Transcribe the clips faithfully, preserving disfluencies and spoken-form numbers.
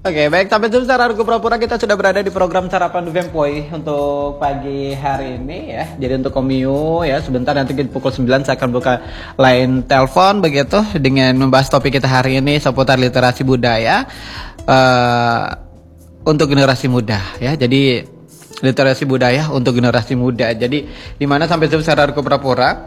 Oke, baik, sampai jumpa secara Argo Pura-Pura, kita sudah berada di program Sarapan Vempoi untuk pagi hari ini ya. Jadi untuk Komiu ya, sebentar nanti pukul sembilan saya akan buka line telepon begitu dengan membahas topik kita hari ini seputar literasi budaya uh, untuk generasi muda ya. Jadi literasi budaya untuk generasi muda. Jadi di mana sampai jumpa secara Argo Pura-Pura.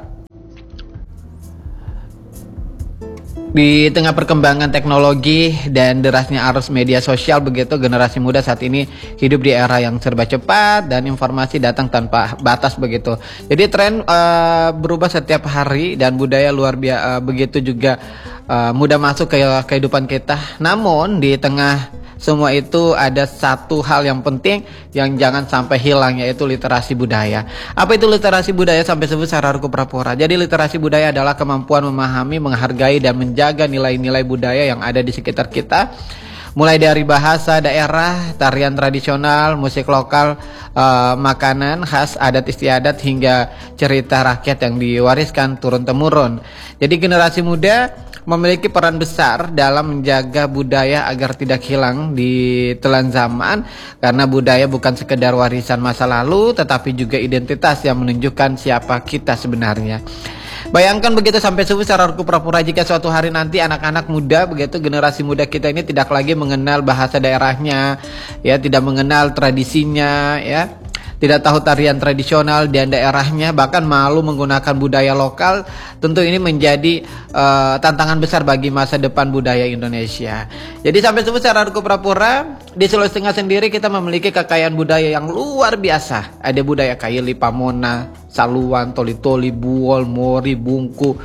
Di tengah perkembangan teknologi dan derasnya arus media sosial begitu, generasi muda saat ini hidup di era yang serba cepat dan informasi datang tanpa batas begitu. Jadi tren uh, berubah setiap hari dan budaya luar biasa uh, begitu juga uh, mudah masuk ke kehidupan kita. Namun di tengah semua itu ada satu hal yang penting yang jangan sampai hilang, yaitu literasi budaya. Apa itu literasi budaya sampai sebut secara Argo Pura-Pura? Jadi literasi budaya adalah kemampuan memahami, menghargai dan menjaga nilai-nilai budaya yang ada di sekitar kita. Mulai dari bahasa daerah, tarian tradisional, musik lokal, uh, makanan khas, adat istiadat hingga cerita rakyat yang diwariskan turun-temurun. Jadi generasi muda memiliki peran besar dalam menjaga budaya agar tidak hilang di telan zaman, karena budaya bukan sekedar warisan masa lalu tetapi juga identitas yang menunjukkan siapa kita sebenarnya. Bayangkan begitu sampai subuh secara Argo Pura-Pura, jika suatu hari nanti anak-anak muda begitu, generasi muda kita ini tidak lagi mengenal bahasa daerahnya ya, tidak mengenal tradisinya ya, tidak tahu tarian tradisional dan daerahnya, bahkan malu menggunakan budaya lokal. Tentu ini menjadi uh, tantangan besar bagi masa depan budaya Indonesia. Jadi sampai subuh secara Argo Pura-Pura, di Sulawesi Tengah sendiri kita memiliki kekayaan budaya yang luar biasa. Ada budaya Kaili, Pamona, Saluan, Toli-Toli, Buol, Mori, Bungku,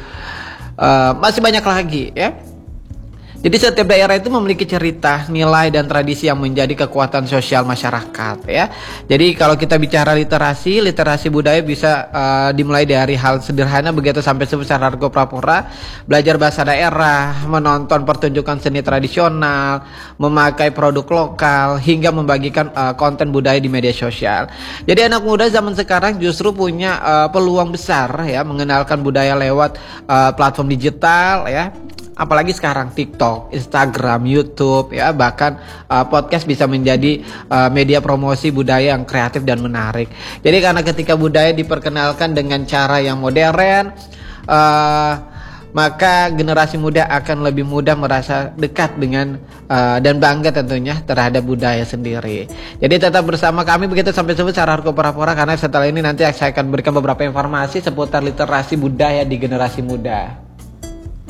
uh, masih banyak lagi ya. Jadi setiap daerah itu memiliki cerita, nilai dan tradisi yang menjadi kekuatan sosial masyarakat ya. Jadi kalau kita bicara literasi, literasi budaya bisa uh, dimulai dari hal sederhana begitu sampai sebesar Argo Pura-Pura, belajar bahasa daerah, menonton pertunjukan seni tradisional, memakai produk lokal hingga membagikan uh, konten budaya di media sosial. Jadi anak muda zaman sekarang justru punya uh, peluang besar ya mengenalkan budaya lewat uh, platform digital ya. Apalagi sekarang TikTok, Instagram, YouTube ya, bahkan uh, podcast bisa menjadi uh, media promosi budaya yang kreatif dan menarik. Jadi karena ketika budaya diperkenalkan dengan cara yang modern, uh, maka generasi muda akan lebih mudah merasa dekat dengan uh, dan bangga tentunya terhadap budaya sendiri. Jadi tetap bersama kami begitu sampai sebut secara Argo Pura-Pura, karena setelah ini nanti saya akan berikan beberapa informasi seputar literasi budaya di generasi muda.